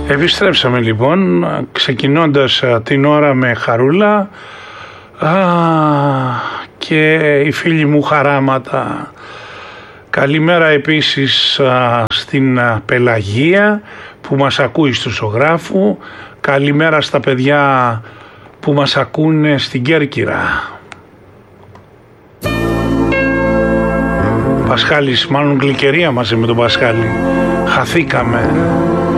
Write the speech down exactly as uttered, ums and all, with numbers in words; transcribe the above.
Επιστρέψαμε λοιπόν, ξεκινώντας την ώρα με Χαρούλα α, και οι φίλοι μου χαράματα. Καλημέρα επίσης α, στην α, Πελαγία που μας ακούει στο Ζωγράφου. Καλημέρα στα παιδιά που μας ακούνε στην Κέρκυρα. Πασχάλης, μάλλον Γλυκερία μαζί με τον Πασχάλη. Χαθήκαμε.